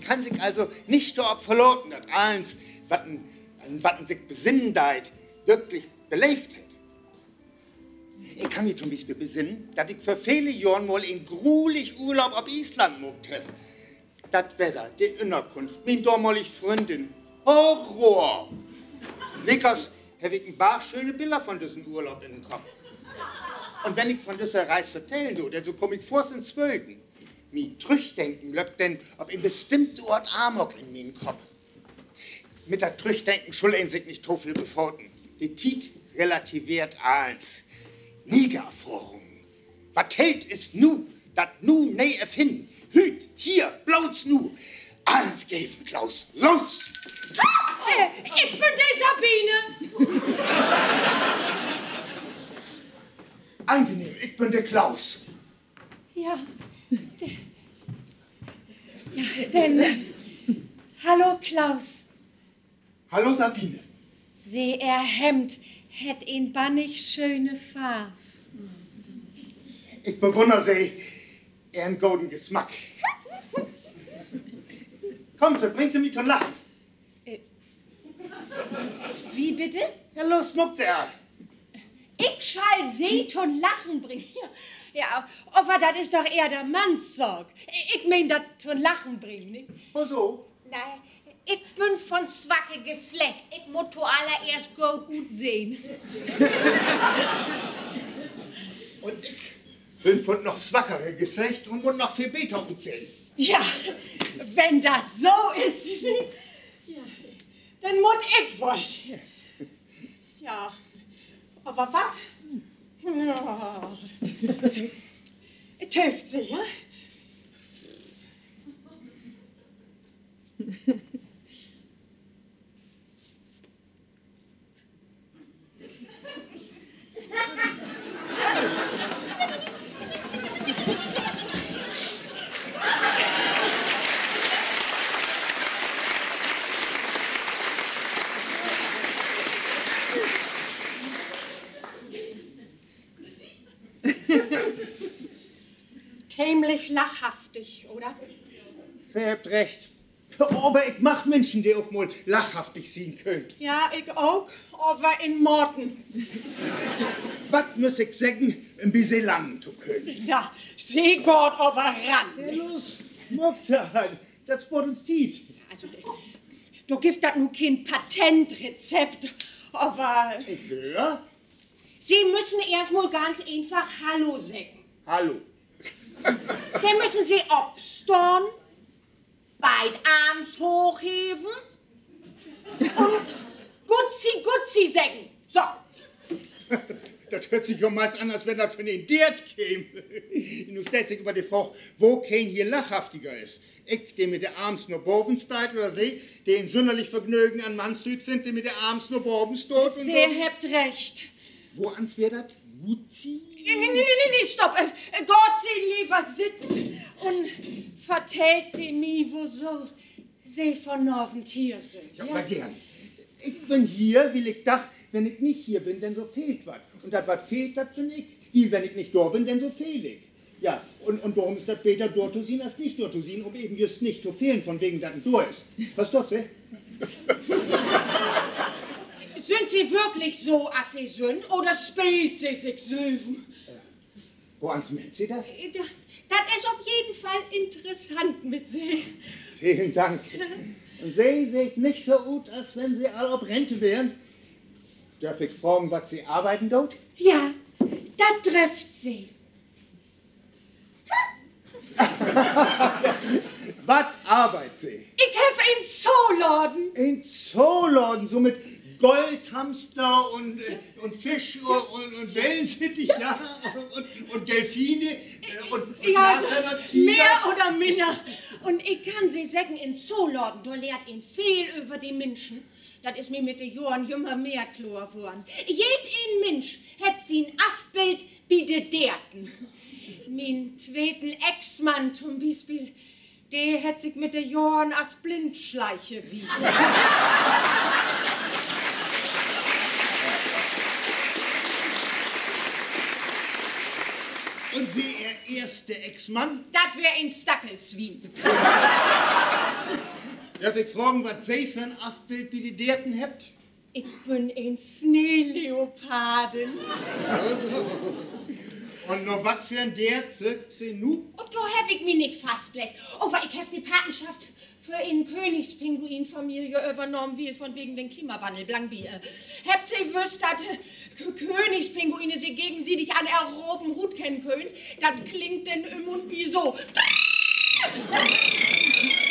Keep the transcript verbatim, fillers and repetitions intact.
kann sich also nicht dort verloren, dass eins, was sich besinnen deit, wirklich belebt hat. Ich kann mich zum Beispiel besinnen, dass ich für viele Jahre mal in gruelig Urlaub auf Island mogt habe. Das Wetter, die Unterkunft, meine damalige Freundin, Horror! Nickers habe ich ein paar schöne Bilder von diesem Urlaub in den Kopf. Und wenn ich von dieser Reise vertellen tue, so komme ich vor ins Zwölgen. Mi Trüchdenken löppt denn, ob in bestimmten Ort Amok in meinen Kopf. Mit der Trüchdenken schuld sich nicht so viel befolgen. Die Tiet relativiert eins. Negererfahrungen. Was hält ist nu, dat nu ne erfinden. Hüt, hier, blauts nu. Eins geben, Klaus, los! Äh, ich bin die Sabine. Angenehm, ich bin der Klaus. Ja, de, ja, denn, äh, hallo Klaus. Hallo Sabine. Seh, er Hemd, hätt ihn bannig schöne Farbe. Ich bewundere sie, er einen golden Geschmack. Kommt sie, bringt sie mich zum Lachen. Äh, wie bitte? Ja, los, muckt sie er. Ich schall sie zum Lachen bringen. Ja, aber das ist doch eher der Mannssorg. Ich mein, das zum Lachen bringen, nicht? Wieso? Nein, ich bin von zwacke Geschlecht. Ich muss zuallererst gut gut sehen. Und ich bin von noch schwachere Geschlecht und muss noch viel besser gut sehen. Ja, wenn das so ist, ja, dann muss ich wohl. Ja, aber was? Ja. Töft sie, ja? Tämlich lachhaftig, oder? Sie habt recht. Aber ich mach Menschen, die auch mal lachhaftig sehen können. Ja, ich auch, aber in Morten. Was muss ich sagen, ein bisschen lang zu können? Ja, seh Gott aber ran. Ja, los, muckt sie halt. Das sport uns Tiet. Also, du gibst das nun kein Patentrezept, aber... Ich höre. Sie müssen erst mal ganz einfach Hallo sagen. Hallo. Dann müssen Sie obstorn, beid Arms hochheben und Gutzi, Gutzi sagen. So. Das hört sich ja meist an, als wenn das von den Dirt käme. Nun stellt sich über die Frage, wo kein hier lachhaftiger ist. Ich, der mit der Arms nur boven steht, oder Sie, den sonderlich Vergnügen an Mann Süd findet, der mit der Arms nur boven steht. Sie habt recht. Wo ans wär das? Gutzi? Nee, nee, nee, nee, nee, stopp. Äh, Gott, Sie lieber sitten und vertellt Sie mir, wo so Sie von Norven Tier sind. Ja, Ja? aber gern. Ich bin hier, weil ich dach, wenn ich nicht hier bin, denn so fehlt was. Und das, was fehlt, das bin ich. Wie, wenn ich nicht da bin, denn so fehl ich. Ja, und, und darum ist das besser dort zu sehen, als nicht dort zu sehen, um eben just nicht zu fehlen, von wegen, dass ein da ist. Verstehst du? Sind Sie wirklich so, als Sie sind, oder spielt Sie sich Söven? Äh, woans meint Sie das? Das, das ist auf jeden Fall interessant mit Sie. Vielen Dank. Und Sie seht nicht so gut, als wenn Sie all ob Rente wären. Darf ich fragen, was Sie arbeiten dort? Ja, das trifft Sie. Was arbeitet Sie? Ich helfe in Zooladen. In Zooladen, so mit Goldhamster und, äh, und Fisch und, und Wellensittich, ja, und, und Delfine äh, und, und Ja, Nashörner, so mehr oder minder. Und ich kann Sie sagen, in Zooladen, da lehrt ihn viel über die Menschen. Das ist mir mit den Jahren immer mehr klar geworden. Jed ein Mensch hat sie ein Afbild wie de derten. Mein zweiten Ex-Mann zum Beispiel, der hat sich mit den Jahren als Blindschleiche wies. Und Sie, Ihr erster Ex-Mann? Das wär ein Stackelswien. Darf ich fragen, was Sie für ein Afbild wie die Derten habt? Ich bin ein Schneeleoparden. So, so. Und noch was für ein der zirkt sie nu? Und da hab ich mich nicht festgelegt. Oh, weil ich hab die Patenschaft für eine Königspinguinfamilie übernommen, wie von wegen den Klimawandel, Blankbier. Habt ihr wüsst, dass äh, Königspinguine sich gegenseitig an aeroben Hut kennen können? Das klingt denn im und wie so.